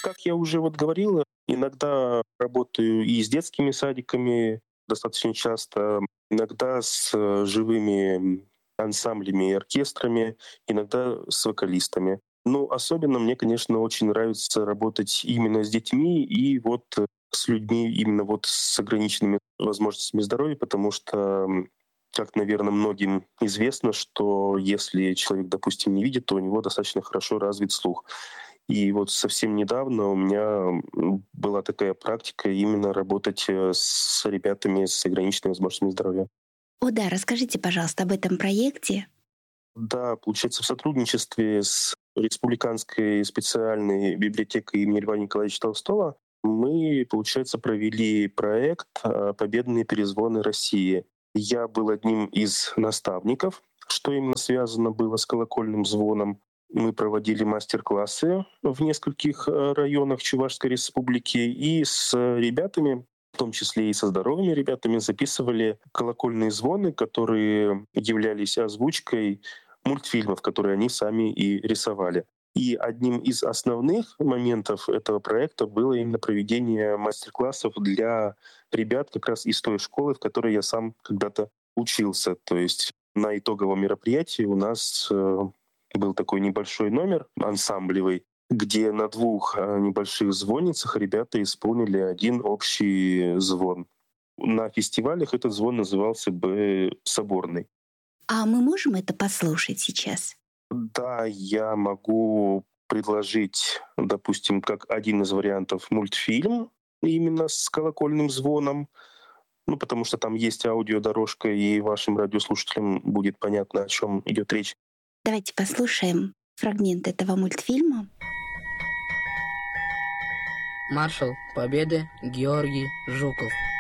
Как я уже говорил, иногда работаю и с детскими садиками достаточно часто, иногда с живыми ансамблями и оркестрами, иногда с вокалистами. Ну, особенно мне, конечно, очень нравится работать именно с детьми и с людьми именно с ограниченными возможностями здоровья, потому что как, наверное, многим известно, что если человек, допустим, не видит, то у него достаточно хорошо развит слух. И совсем недавно у меня была такая практика именно работать с ребятами с ограниченными возможностями здоровья. О да, расскажите, пожалуйста, об этом проекте. Да, получается, в сотрудничестве с Республиканской специальной библиотекой имени Льва Николаевича Толстого мы, получается, провели проект «Победные перезвоны России». Я был одним из наставников, что именно связано было с колокольным звоном. Мы проводили мастер-классы в нескольких районах Чувашской республики и с ребятами, в том числе и со здоровыми ребятами, записывали колокольные звоны, которые являлись озвучкой мультфильмов, которые они сами и рисовали. И одним из основных моментов этого проекта было именно проведение мастер-классов для ребят как раз из той школы, в которой я сам когда-то учился. То есть на итоговом мероприятии у нас был такой небольшой номер ансамблевый, где на двух небольших звонницах ребята исполнили один общий звон. На фестивалях этот звон назывался бы «Соборный». А мы можем это послушать сейчас? Да, я могу предложить, допустим, как один из вариантов мультфильм именно с колокольным звоном, потому что там есть аудиодорожка, и вашим радиослушателям будет понятно, о чем идет речь. Давайте послушаем фрагмент этого мультфильма. Маршал Победы Георгий Жуков.